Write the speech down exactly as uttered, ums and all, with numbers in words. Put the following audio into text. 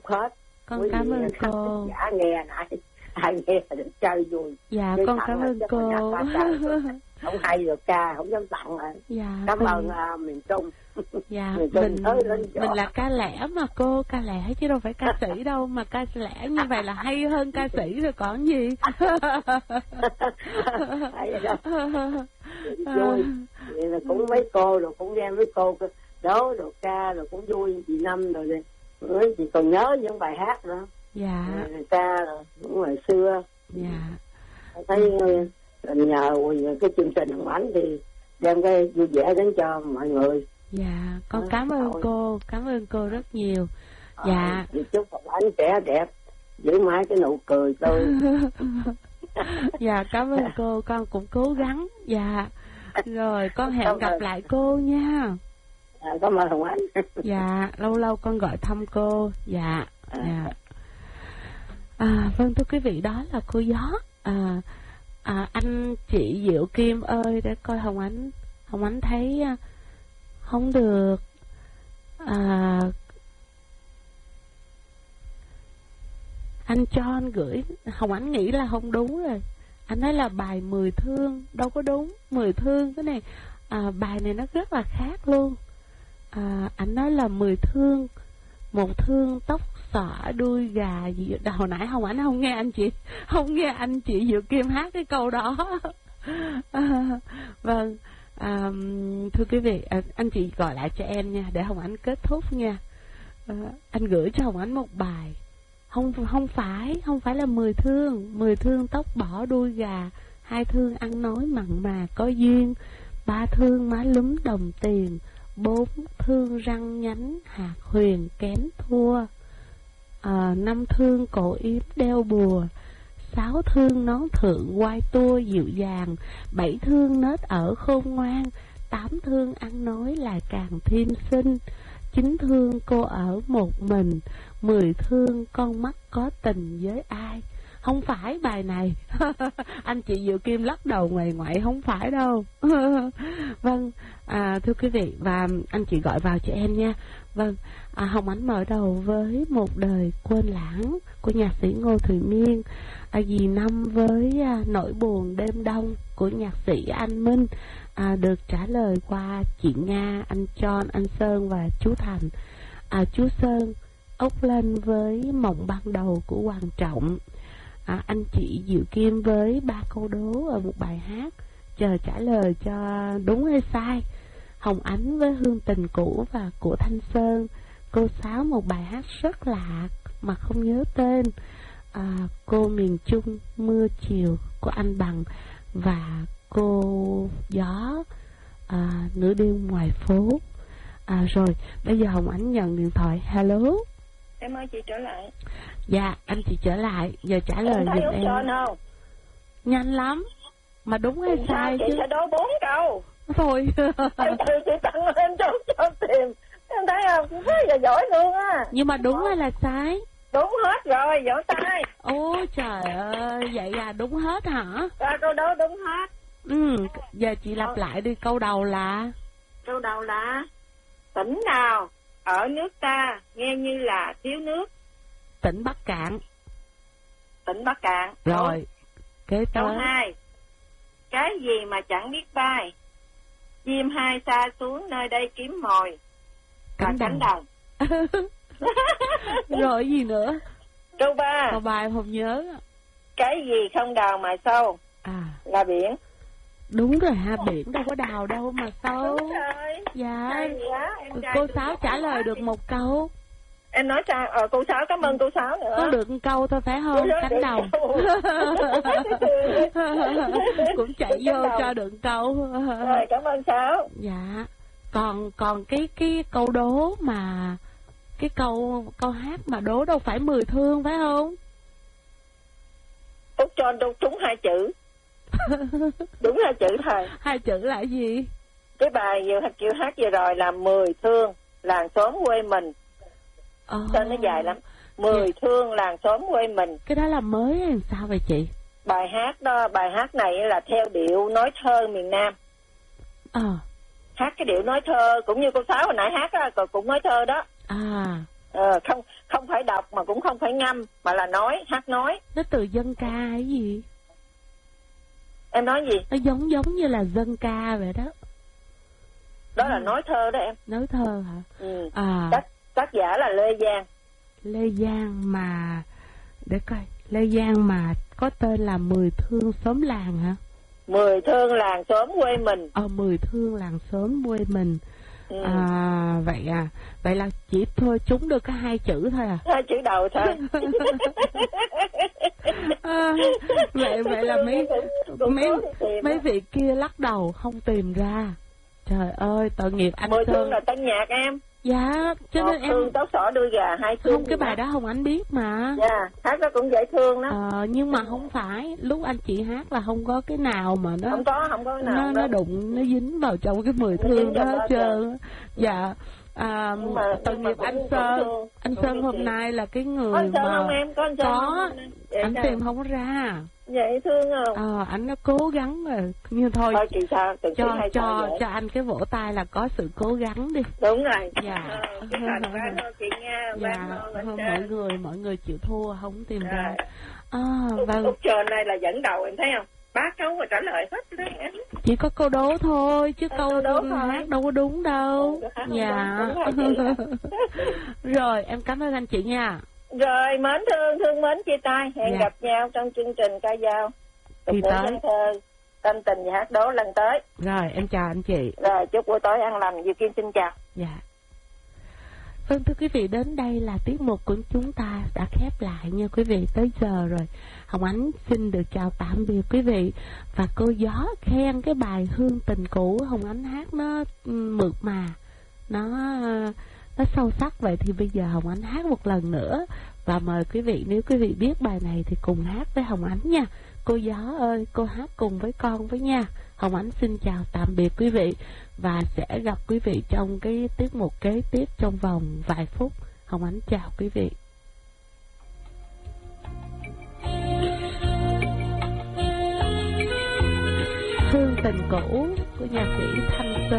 hết. Con Quý cảm vị ơn cô. Giả nghe nãy ai nghe được chơi vui. Dạ Chứ con tặng cảm là ơn chắc cô. là nhạc ba trời. Không hay được ca, không dám tặng rồi. Dạ Cảm mình... ơn uh, miền Trung. Dạ miền Trung mình tới lên mình là ca lẻ mà cô, ca lẻ chứ đâu phải ca sĩ đâu, mà ca lẻ như vậy là hay hơn ca sĩ rồi còn gì. Hay vậy đó. Vui. Vậy là cũng mấy cô rồi cũng nghe mấy cô đố đồ ca rồi cũng vui. Chị Năm rồi rồi chị còn nhớ những bài hát nữa. Dạ. Người ta rồi những ngày xưa. Dạ. Thấy nhờ cái chương trình Hồng Ánh thì đem cái vui vẻ đến cho mọi người. Dạ con cảm ơn thôi. cô, cảm ơn cô rất nhiều. Dạ. À, chúc Hồng Ánh trẻ đẹp, giữ mãi cái nụ cười tươi. Dạ cảm ơn cô, con cũng cố gắng. Dạ rồi con hẹn gặp lại cô nha. À, cảm ơn Hồng Ánh. Dạ lâu lâu con gọi thăm cô. Dạ. Dạ. À, vâng thưa quý vị, đó là cô Gió. À, à, anh chị Diệu Kim ơi, để coi Hồng Ánh. Hồng Ánh thấy không được. À, anh cho anh gửi, Hồng Ánh nghĩ là không đúng rồi. Anh nói là bài Mười Thương, đâu có đúng. Mười Thương cái này, à, bài này nó rất là khác luôn. À, anh nói là Mười Thương, một thương tóc xõa đuôi gà gì. Hồi nãy Hồng Ánh không nghe anh chị, không nghe anh chị Diệu Kim hát cái câu đó. À, vâng. À, thưa quý vị, à, anh chị gọi lại cho em nha, để Hồng Ánh kết thúc nha. À, anh gửi cho Hồng Ánh một bài. Không không phải, không phải là Mười Thương. Mười thương tóc bỏ đuôi gà, hai thương ăn nói mặn mà có duyên, ba thương má lúm đồng tiền, bốn thương răng nhánh hạt huyền kém thua, à, năm thương cổ yếm đeo bùa, sáu thương nón thượng quai tua dịu dàng, bảy thương nết ở khôn ngoan, tám thương ăn nói là càng thêm xinh, chín thương cô ở một mình, mười thương con mắt có tình với ai. Không phải bài này. Anh chị Diệu Kim lắc đầu ngoài ngoại, không phải đâu. Vâng, à, thưa quý vị, và anh chị gọi vào cho em nha. Vâng, à, Hồng Ánh mở đầu với Một Đời Quên Lãng của nhạc sĩ Ngô Thùy Miên, à, dì Năm với à, Nỗi Buồn Đêm Đông của nhạc sĩ Anh Minh, à, được trả lời qua chị Nga, anh John, anh Sơn và chú Thành. À, chú Sơn Ốc Lên với Mộng Ban Đầu của Hoàng Trọng. À, anh chị Diệu Kim với ba câu đố ở một bài hát, chờ trả lời cho đúng hay sai. Hồng Ánh với Hương Tình Cũ và của Thanh Sơn. Cô Sáu một bài hát rất lạ mà không nhớ tên, à, Cô Miền Trung Mưa Chiều của anh Bằng, và cô Gió, à, Nửa Đêm Ngoài Phố. À, rồi bây giờ Hồng Ánh nhận điện thoại. Hello. Em ơi, chị trở lại. Dạ, anh chị trở lại, giờ trả lời giùm em. Em không? Nhanh lắm, mà đúng hay Thì sai chị chứ. sẽ đố bốn câu. Thôi. Em tự chị tặng em cho cho tiền. Em thấy không, cũng rất là giỏi luôn á. Nhưng mà đúng hay là sai? Đúng hết rồi, giỏi tay. Ôi trời ơi, vậy là đúng hết hả? Ra câu đố đúng hết. Ừ, giờ chị lặp lại đi, câu đầu là. Câu đầu là tỉnh nào ở nước ta nghe như là thiếu nước? Tỉnh Bắc Cạn. Tỉnh Bắc Cạn. Rồi, kế Câu tới. hai, cái gì mà chẳng biết bay, chim hai xa xuống nơi đây kiếm mồi? Cánh Cánh đồng. đồng. Rồi gì nữa? Câu ba, Câu ba em không nhớ. cái gì không đào mà sâu? À, là biển. đúng rồi ha, biển đâu có đào đâu mà sâu. Đúng rồi. Dạ. Quá, em Cô Sáu trả lời được một câu. Em nói sao? Ờ, cô Sáu, cảm ơn cô Sáu nữa. Có được một câu thôi phải không? Cánh đồng. Cũng chạy vô cho được câu. Rồi, cảm ơn Sáu. Dạ. Còn còn cái cái câu đố mà cái câu câu hát mà đố đâu phải Mười Thương phải không? Út cho đâu trúng hai chữ. Đúng hai chữ thôi. Hai chữ là gì? Cái bài vừa kêu hát vừa rồi là Mười Thương làng xóm quê mình. Oh. Tên nó dài lắm. Mười yeah. Thương làng xóm quê mình. Cái đó là mới hay sao vậy chị? Bài hát đó, bài hát này là theo điệu nói thơ miền Nam. Ờ. Hát cái điệu nói thơ cũng như cô Sáu hồi nãy hát á, cũng nói thơ đó. À. Ờ, không không phải đọc mà cũng không phải ngâm, mà là nói, hát nói. Nó từ dân ca hay gì? Em nói gì? Nó giống giống như là dân ca vậy đó. Đó là nói thơ đó em. Nói thơ hả? Ừ. À. Tác, tác giả là Lê Giang. Lê Giang mà... Để coi, Lê Giang mà có tên là Mười Thương Xóm Làng hả? Mười Thương Làng Xóm Quê Mình. Ờ, Mười Thương Làng Xóm Quê Mình. Ừ. À, vậy à, vậy là chỉ thôi trúng được có hai chữ thôi à? Hai chữ đầu thôi. À, vậy vậy là mấy mấy mấy vị kia lắc đầu không tìm ra. Trời ơi, tội nghiệp anh Mười Sơn. Thương là tân nhạc em. Dạ, cho Một nên em thương tóc xỏ đuôi gà, hai thương không, cái bài đó Hồng Ánh biết mà. Dạ, hát nó cũng dễ thương đó. Ờ, nhưng mà không phải lúc anh chị hát là không có cái nào mà nó không có không có cái nào nó nó đụng, nó dính vào trong cái Mười Thương đó hết trơn. Dạ. À, tội nghiệp anh Sơn. Anh Sơn hôm nay là cái người anh Sơn mà không em? Có anh Sơn có không? anh tìm không ra. Vậy thương không? Ờ, anh nó cố gắng rồi, nhưng thôi, thôi chị sao, cho cho cho anh cái vỗ tay là có sự cố gắng đi. Đúng rồi. Dạ. Ờ, cái thành ra thôi chị nha. Dạ, thôi mọi người mọi người chịu thua không tìm à. ra. À, vâng. Úc Trần này là dẫn đầu em thấy không? Bác câu và trả lời hết đấy em. Chỉ có câu đố thôi chứ à, câu, câu đố hát đâu có đúng đâu. Ừ, dạ. Rồi em cảm ơn anh chị nha. Rồi mến thương thương mến chia tay, hẹn dạ. gặp nhau trong chương trình ca dao kỳ tới thơ tâm tình và hát đố lần tới. Rồi em chào anh chị. Rồi chúc buổi tối an lành. Diệu Kim xin chào. Dạ. Vâng thưa quý vị, đến đây là tiết mục của chúng ta đã khép lại nha quý vị, tới giờ rồi. Hồng Ánh xin được chào tạm biệt quý vị. Và cô Gió khen cái bài Hương Tình Cũ Hồng Ánh hát nó mượt mà, nó nó sâu sắc. Vậy thì bây giờ Hồng Ánh hát một lần nữa, và mời quý vị, nếu quý vị biết bài này thì cùng hát với Hồng Ánh nha. Cô Gió ơi, cô hát cùng với con với nha. Hồng Ánh xin chào tạm biệt quý vị, và sẽ gặp quý vị trong cái tiết mục kế tiếp trong vòng vài phút. Hồng Ánh chào quý vị. Hương Tình Cũ của nhạc sĩ Thanh Sơn.